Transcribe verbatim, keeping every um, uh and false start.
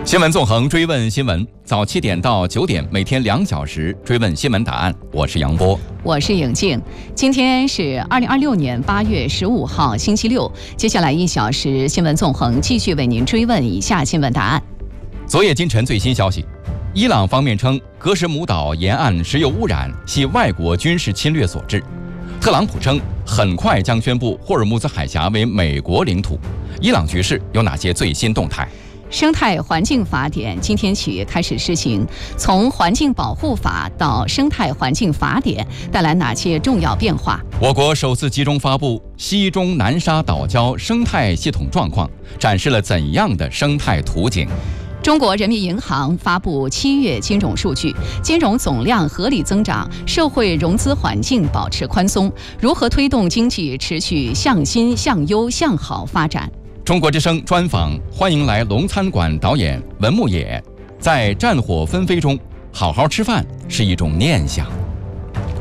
新闻纵横，追问新闻，早七点到九点，每天两小时追问新闻答案。我是杨波， 我是颖静。今天是二零二六年八月十五号，星期六。接下来一小时新闻纵横继续为您追问以下新闻答案。 昨夜今晨最新消息，伊朗方面称格什姆岛沿岸石油污染系外国军事侵略所致。特朗普称很快将宣布霍尔木兹海峡为美国领土。伊朗局势有哪些最新动态？ 生态环境法典今天起开始施行，从环境保护法到生态环境法典带来哪些重要变化？ 我国首次集中发布西中南沙岛礁生态系统状况，展示了怎样的生态图景？ 中国人民银行发布七月金融数据，金融总量合理增长，社会融资环境保持宽松，如何推动经济持续向新、向优、向好发展？ 中国之声专访，欢迎来龙餐馆导演文牧野，在战火纷飞中，好好吃饭是一种念想。